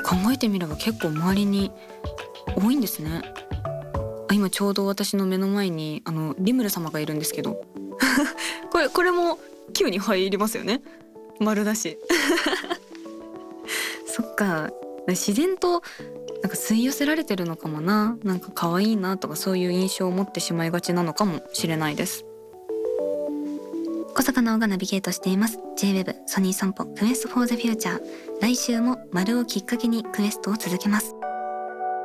考えてみれば結構周りに多いんですね。今ちょうど私の目の前にリムル様がいるんですけどこれも9に入りますよね。丸だしそっか、自然となんか吸い寄せられてるのかもな。なんか可愛いなとかそういう印象を持ってしまいがちなのかもしれないです。小坂直がナビゲートしています J-Web ソニー散歩クエストフォーザフューチャー。来週も丸をきっかけにクエストを続けます。